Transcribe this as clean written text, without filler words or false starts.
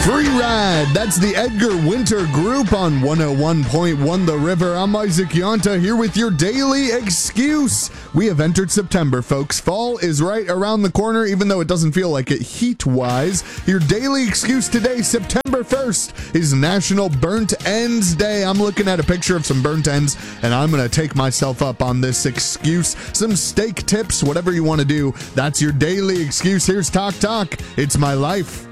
Free Ride. That's the Edgar Winter Group on 101.1 The River. I'm Isaac Yonta here with your daily excuse. We have entered September, folks. Fall is right around the corner, even though it doesn't feel like it heat-wise. Your daily excuse today, September 1st, is National Burnt Ends Day. I'm looking at a picture of some burnt ends, and I'm going to take myself up on this excuse. Some steak tips, whatever you want to do. That's your daily excuse. Here's Talk Talk. It's my life.